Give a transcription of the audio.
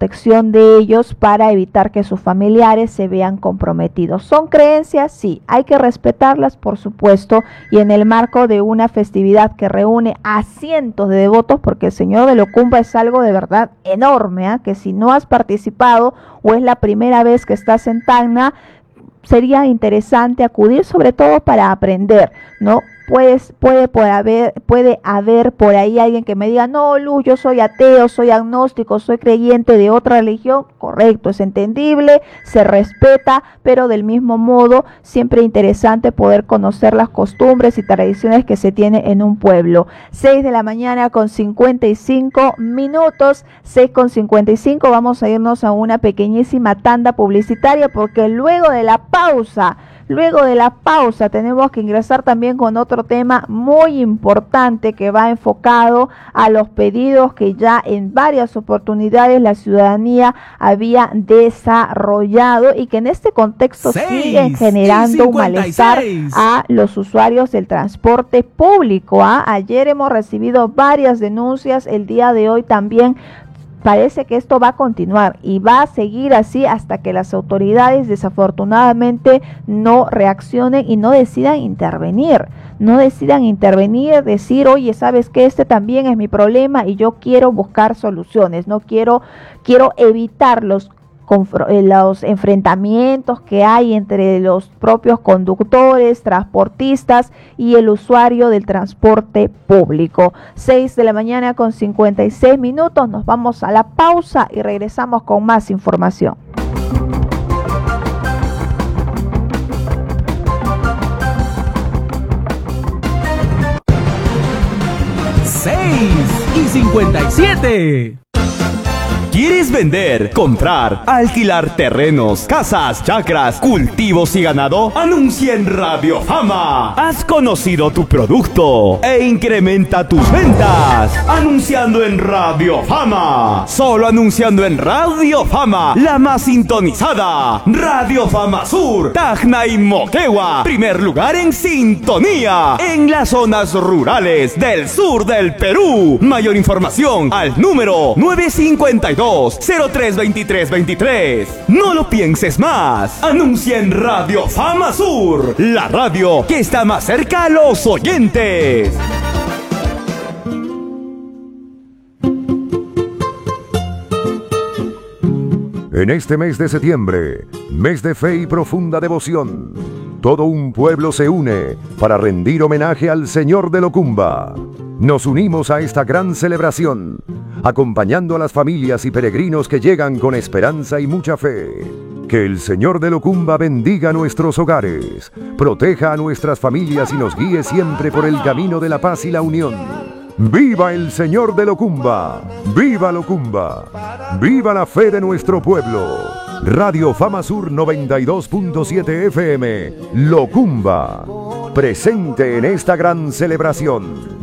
protección de ellos para evitar que sus familiares se vean comprometidos. ¿Son creencias? Sí, hay que respetarlas, por supuesto, y en el marco de una festividad que reúne a cientos de devotos, porque el Señor de Locumba es algo de verdad enorme, que si no has participado o es la primera vez que estás en Tacna, sería interesante acudir, sobre todo para aprender, ¿no? Pues puede haber por ahí alguien que me diga, no, Luz, yo soy ateo, soy agnóstico, soy creyente de otra religión. Correcto, es entendible, se respeta, pero del mismo modo, siempre interesante poder conocer las costumbres y tradiciones que se tiene en un pueblo. 6 de la mañana con 55 minutos, 6:55, vamos a irnos a una pequeñísima tanda publicitaria, porque luego de la pausa tenemos que ingresar también con otro tema muy importante que va enfocado a los pedidos que ya en varias oportunidades la ciudadanía había desarrollado y que en este contexto siguen generando un malestar a los usuarios del transporte público. Ayer hemos recibido varias denuncias, el día de hoy también. Parece que esto va a continuar y va a seguir así hasta que las autoridades desafortunadamente no reaccionen y no decidan intervenir, decir, oye, ¿sabes qué? Este también es mi problema y yo quiero buscar soluciones, quiero evitar los enfrentamientos que hay entre los propios conductores, transportistas y el usuario del transporte público. 6 de la mañana con 56 minutos, nos vamos a la pausa y regresamos con más información. Seis y 57. ¿Quieres vender, comprar, alquilar terrenos, casas, chacras, cultivos y ganado? Anuncia en Radio Fama. Has conocido tu producto e incrementa tus ventas. Anunciando en Radio Fama. Solo anunciando en Radio Fama, la más sintonizada. Radio Fama Sur, Tacna y Moquegua. Primer lugar en sintonía en las zonas rurales del sur del Perú. Mayor información al número 952-032323. No lo pienses más. Anuncia en Radio Fama Sur, la radio que está más cerca a los oyentes. En este mes de septiembre, mes de fe y profunda devoción, todo un pueblo se une para rendir homenaje al Señor de Locumba. Nos unimos a esta gran celebración, acompañando a las familias y peregrinos que llegan con esperanza y mucha fe. Que el Señor de Locumba bendiga nuestros hogares, proteja a nuestras familias y nos guíe siempre por el camino de la paz y la unión. ¡Viva el Señor de Locumba! ¡Viva Locumba! ¡Viva la fe de nuestro pueblo! Radio Fama Sur 92.7 FM, Locumba, presente en esta gran celebración.